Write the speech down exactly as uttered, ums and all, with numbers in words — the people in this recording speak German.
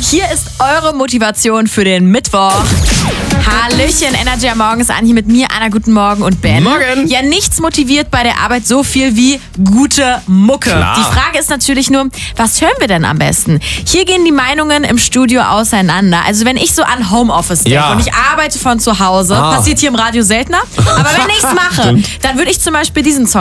Hier ist eure Motivation für den Mittwoch. Hallöchen, Energy am Morgen ist Anni mit mir, Anna, guten Morgen und Ben. Morgen. Ja, nichts motiviert bei der Arbeit so viel wie gute Mucke. Klar. Die Frage ist natürlich nur, was hören wir denn am besten? Hier gehen die Meinungen im Studio auseinander. Also wenn ich so an Homeoffice denke Ja. und ich arbeite von zu Hause, Ah. passiert hier im Radio seltener, aber wenn ich es mache, dann würde ich zum Beispiel diesen Song